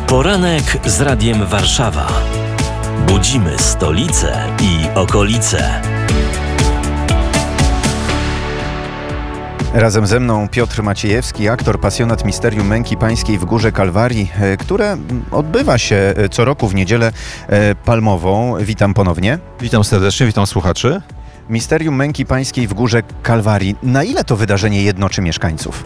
Poranek z Radiem Warszawa. Budzimy stolicę i okolice. Razem ze mną Piotr Maciejewski, aktor, pasjonat misterium Męki Pańskiej w Górze Kalwarii, które odbywa się co roku w Niedzielę Palmową. Witam ponownie. Witam serdecznie, witam słuchaczy. Misterium Męki Pańskiej w Górze Kalwarii. Na ile to wydarzenie jednoczy mieszkańców?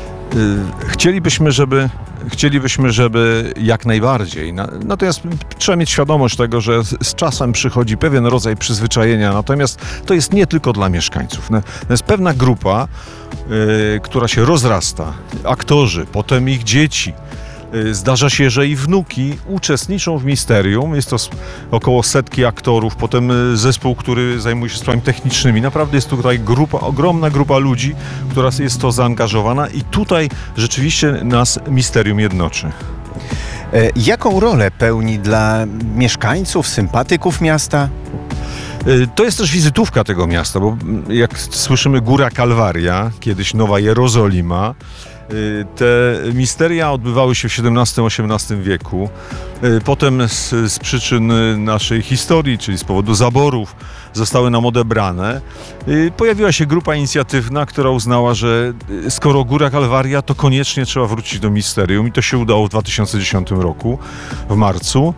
Chcielibyśmy, żeby jak najbardziej. Natomiast trzeba mieć świadomość tego, że z czasem przychodzi pewien rodzaj przyzwyczajenia. Natomiast to jest nie tylko dla mieszkańców. To jest pewna grupa, która się rozrasta. Aktorzy, potem ich dzieci. Zdarza się, że i wnuki uczestniczą w misterium. Jest to około 100 aktorów, potem zespół, który zajmuje się sprawami technicznymi. Naprawdę jest tutaj ogromna grupa ludzi, która jest w to zaangażowana i tutaj rzeczywiście nas misterium jednoczy. Jaką rolę pełni dla mieszkańców, sympatyków miasta? To jest też wizytówka tego miasta, bo jak słyszymy Góra Kalwaria, kiedyś Nowa Jerozolima, te misteria odbywały się w XVII-XVIII wieku. Potem z przyczyn naszej historii, czyli z powodu zaborów, zostały nam odebrane. Pojawiła się grupa inicjatywna, która uznała, że skoro Góra Kalwaria, to koniecznie trzeba wrócić do misterium i to się udało w 2010 roku, w marcu.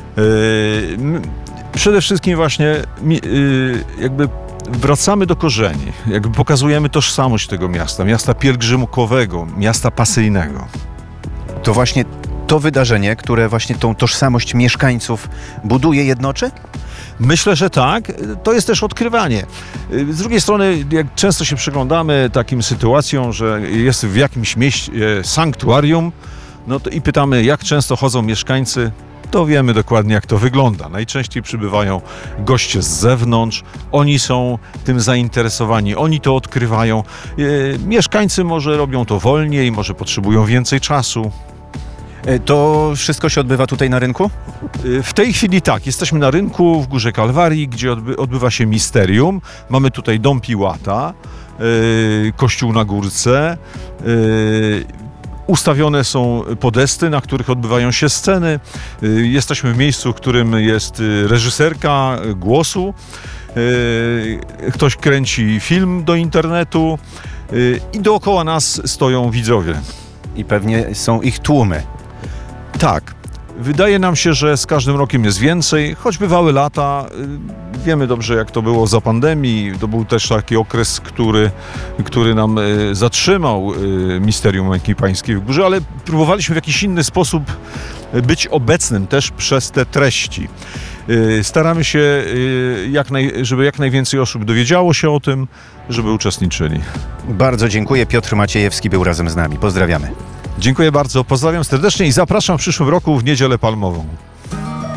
Przede wszystkim właśnie jakby wracamy do korzeni, jakby pokazujemy tożsamość tego miasta, miasta pielgrzymkowego, miasta pasyjnego. To właśnie to wydarzenie, które właśnie tą tożsamość mieszkańców buduje, jednoczy? Myślę, że tak. To jest też odkrywanie. Z drugiej strony, jak często się przyglądamy takim sytuacjom, że jest w jakimś mieście sanktuarium, no to i pytamy, jak często chodzą mieszkańcy, to wiemy dokładnie, jak to wygląda. Najczęściej przybywają goście z zewnątrz, oni są tym zainteresowani, oni to odkrywają. Mieszkańcy może robią to wolniej, może potrzebują więcej czasu. To wszystko się odbywa tutaj na rynku? W tej chwili tak, jesteśmy na rynku w Górze Kalwarii, gdzie odbywa się misterium. Mamy tutaj Dom Piłata, kościół na górce. Ustawione są podesty, na których odbywają się sceny. Jesteśmy w miejscu, w którym jest reżyserka głosu. Ktoś kręci film do internetu i dookoła nas stoją widzowie. I pewnie są ich tłumy. Tak. Wydaje nam się, że z każdym rokiem jest więcej, choć bywały lata. Wiemy dobrze, jak to było za pandemii. To był też taki okres, który nam zatrzymał misterium Męki Pańskiej w Górze, ale próbowaliśmy w jakiś inny sposób być obecnym też przez te treści. Staramy się, żeby jak najwięcej osób dowiedziało się o tym, żeby uczestniczyli. Bardzo dziękuję. Piotr Maciejewski był razem z nami. Pozdrawiamy. Dziękuję bardzo, pozdrawiam serdecznie i zapraszam w przyszłym roku w Niedzielę Palmową.